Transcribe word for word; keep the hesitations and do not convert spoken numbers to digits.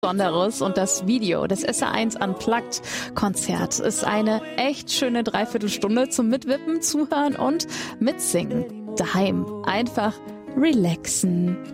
Besonderes und das Video des S R eins Unplugged Konzert ist eine echt schöne Dreiviertelstunde zum Mitwippen, Zuhören und Mitsingen. Daheim einfach relaxen.